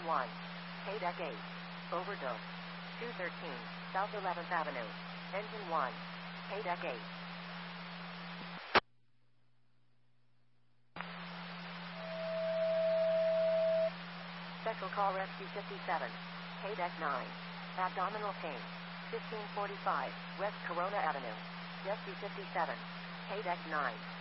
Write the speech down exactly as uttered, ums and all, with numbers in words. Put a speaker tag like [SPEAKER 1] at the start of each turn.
[SPEAKER 1] one. K-Deck eight. Overdose. two thirteen, South eleventh Avenue. Engine one. K-Deck eight. Special Call Rescue fifty-seven. K-Deck nine. Abdominal pain. fifteen forty-five, West Corona Avenue. Rescue fifty-seven. K-Deck nine.